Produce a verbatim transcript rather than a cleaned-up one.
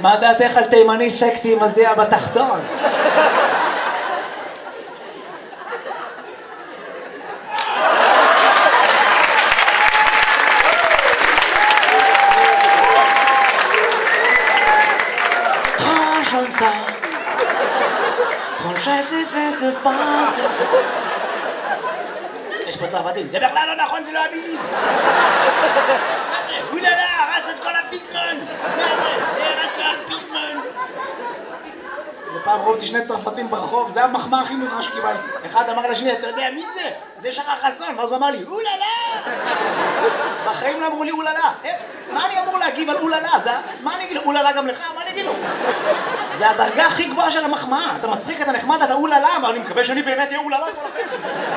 מה דעתך על תימני סקסי עם מזיע בתחתון? יש פה צרפתים, זה בכלל לא נכון, זה לא המילים. מה זה? אוללה, הרס את כל הפיזמון. מה זה? הרס לו הפיזמון. ופעם ראיתי שני צרפתים ברחוב, זה המחמאה הכי מוזרה שקיבלתי. אחד אמר לשני, אתה יודע מי זה? זה שחר חסון. ואז הוא אמר לי, אוללה! בחיים לא אמרו לי אוללה. מה אני אמור להגיב על אוללה? מה אני אגיד לו? אוללה גם לך? מה אני אגיד לו? זה הדרגה הכי גבוהה של המחמאה. אתה מצחיק, אתה נחמד, אתה אוללה, אבל אני מקווה שאני באמת אהיה אוללה.